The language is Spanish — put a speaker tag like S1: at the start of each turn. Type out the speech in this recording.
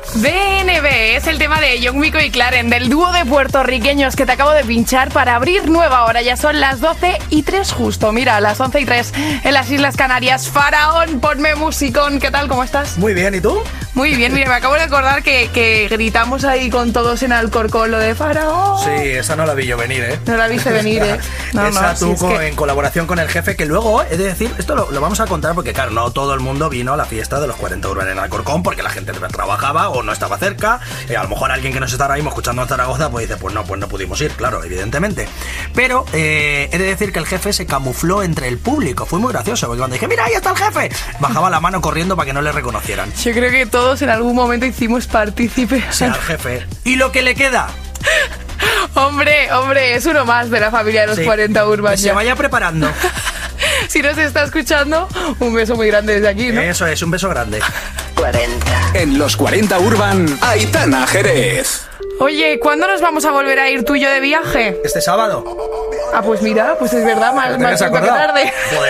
S1: DNB es el tema de John Mico y Clarence, del dúo de puertorriqueños que te acabo de pinchar para abrir nueva hora. Ya son las 12:03 justo, mira, las 11:03 en las Islas Canarias. Faraón, ponme musicón. ¿Qué tal? ¿Cómo estás?
S2: Muy bien, ¿y tú?
S1: Muy bien, mira, me acabo de acordar que gritamos ahí con todos en Alcorcón lo de Faraón.
S2: Sí, esa no la vi yo venir, ¿eh?
S1: No la viste venir, ¿eh? No,
S2: esa tú
S1: sí,
S2: en colaboración con el jefe, que luego, he de decir, esto lo vamos a contar porque, claro, no todo el mundo vino a la fiesta de los 40 Urban en Alcorcón porque la gente trabajaba o no estaba cerca. A lo mejor alguien que nos está ahora mismo escuchando en Zaragoza pues dice, pues no pudimos ir, claro, evidentemente. Pero he de decir que el jefe se camufló entre el público. Fue muy gracioso porque cuando dije, mira, ahí está el jefe, bajaba la mano corriendo para que no le reconocieran.
S1: Yo creo que todos en algún momento hicimos partícipe.
S2: Sí, al jefe. ¿Y lo que le queda?
S1: Hombre, es uno más de la familia de los 40 Urban.
S2: Que se vaya preparando.
S1: Si nos está escuchando, un beso muy grande desde aquí, ¿no?
S2: Eso es, un beso grande.
S3: 40. En los 40 Urban, Aitana Jerez.
S1: Oye, ¿cuándo nos vamos a volver a ir tú y yo de viaje?
S2: ¿Este sábado?
S1: Ah, pues mira, pues es verdad, más pronto que tarde.
S2: Joder.